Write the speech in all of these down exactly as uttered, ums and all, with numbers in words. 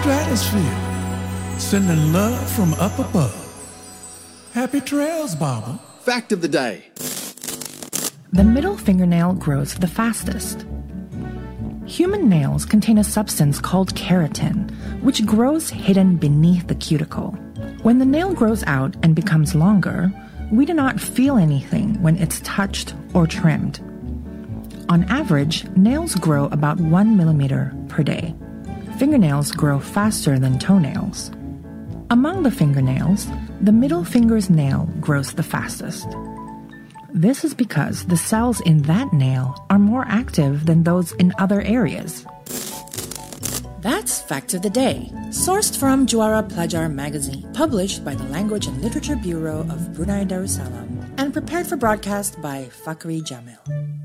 stratosphere, sending love from up above. Happy trails, Bobble. Fact of the day. The middle fingernail grows the fastest. Human nails contain a substance called keratin, which grows hidden beneath the cuticle. When the nail grows out and becomes longer, we do not feel anything when it's touched or trimmed. On average, nails grow about one millimeter per day. Fingernails grow faster than toenails. Among the fingernails, the middle finger's nail grows the fastest. This is because the cells in that nail are more active than those in other areas. That's Fact of the Day, sourced from Juara Pelajar magazine, published by the Language and Literature Bureau of Brunei Darussalam, and prepared for broadcast by Fakri Jamil.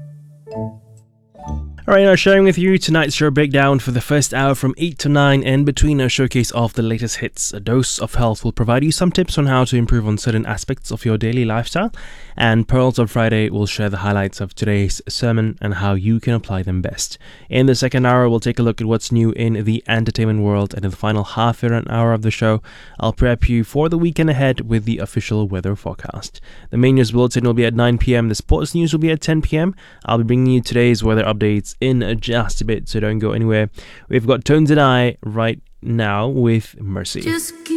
Alright, now sharing with you tonight's show breakdown for the first hour from eight to nine, and between a showcase of the latest hits. A Dose of Health will provide you some tips on how to improve on certain aspects of your daily lifestyle, and Pearls of Friday will share the highlights of today's sermon and how you can apply them best. In the second hour, we'll take a look at what's new in the entertainment world, and in the final half an hour of the show, I'll prep you for the weekend ahead with the official weather forecast. The main news bulletin will be at nine p.m, the sports news will be at ten p.m. I'll be bringing you today's weather updates in just a bit, so don't go anywhere. We've got Tones and I right now with Mercy. Just